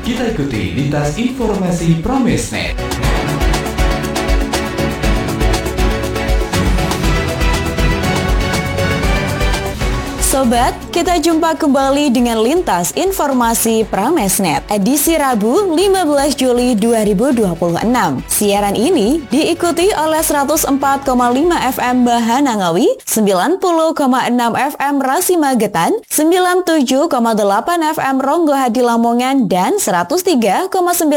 Kita ikuti lintas informasi Pramesnet. Sobat, kita jumpa kembali dengan Lintas Informasi Pramesnet, edisi Rabu 15 Juli 2026. Siaran ini diikuti oleh 104,5 FM Bahanangawi, 90,6 FM Rasi Magetan, 97,8 FM Ronggohadi Lamongan, dan 103,9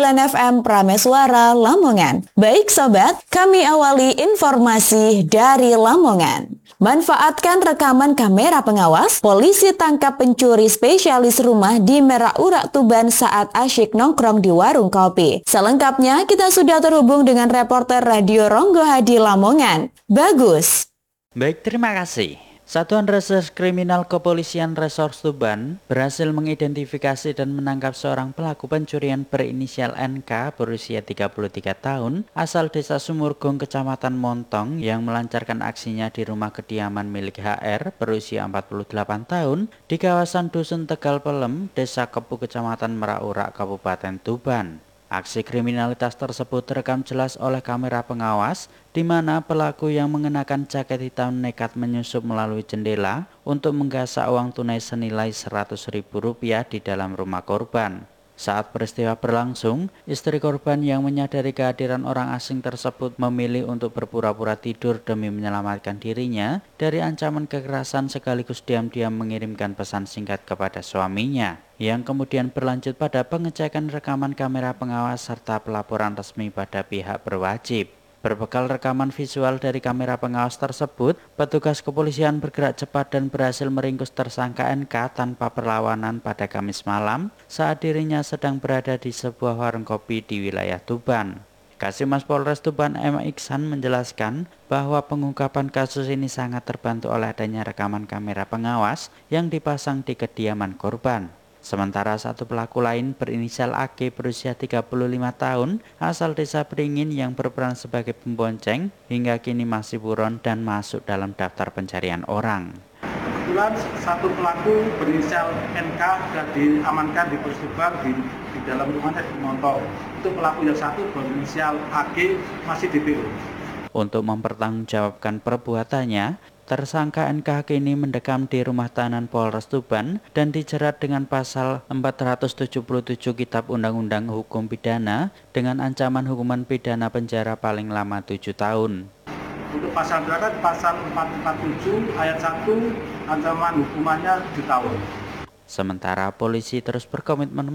FM Prameswara Lamongan. Baik Sobat, kami awali informasi dari Lamongan. Manfaatkan rekaman kamera pengawas, polisi tangkap pencuri spesialis rumah di Merak Urak Tuban saat asyik nongkrong di warung kopi. Selengkapnya kita sudah terhubung dengan reporter Radio Ronggohadi Lamongan, Bagus. Baik, terima kasih. Satuan Reserse Kriminal Kepolisian Resor Tuban berhasil mengidentifikasi dan menangkap seorang pelaku pencurian berinisial NK berusia 33 tahun asal Desa Sumurgung, Kecamatan Montong yang melancarkan aksinya di rumah kediaman milik HR berusia 48 tahun di kawasan Dusun Tegal Pelem, Desa Kepu, Kecamatan Merak Urak, Kabupaten Tuban. Aksi kriminalitas tersebut terekam jelas oleh kamera pengawas, di mana pelaku yang mengenakan jaket hitam nekat menyusup melalui jendela untuk menggasak uang tunai senilai Rp100.000 di dalam rumah korban. Saat peristiwa berlangsung, istri korban yang menyadari kehadiran orang asing tersebut memilih untuk berpura-pura tidur demi menyelamatkan dirinya dari ancaman kekerasan sekaligus diam-diam mengirimkan pesan singkat kepada suaminya, yang kemudian berlanjut pada pengecekan rekaman kamera pengawas serta pelaporan resmi pada pihak berwajib. Berbekal rekaman visual dari kamera pengawas tersebut, petugas kepolisian bergerak cepat dan berhasil meringkus tersangka NK tanpa perlawanan pada Kamis malam saat dirinya sedang berada di sebuah warung kopi di wilayah Tuban. Kasimas Polres Tuban M. Iksan menjelaskan bahwa pengungkapan kasus ini sangat terbantu oleh adanya rekaman kamera pengawas yang dipasang di kediaman korban. Sementara satu pelaku lain berinisial AG berusia 35 tahun asal Desa Beringin yang berperan sebagai pembonceng hingga kini masih buron dan masuk dalam daftar pencarian orang. Kebetulan satu pelaku berinisial NK sudah diamankan di Polres Tuban di dalam rumahnya di Montong. Itu pelaku yang satu berinisial AG masih DPO. Untuk mempertanggungjawabkan perbuatannya, tersangka NK kini mendekam di rumah tahanan Polres Tuban dan dijerat dengan pasal 477 Kitab Undang-Undang Hukum Pidana dengan ancaman hukuman pidana penjara paling lama 7 tahun. Untuk pasal berat pasal 447 ayat 1 ancaman hukumannya 7 tahun. Sementara polisi terus berkomitmen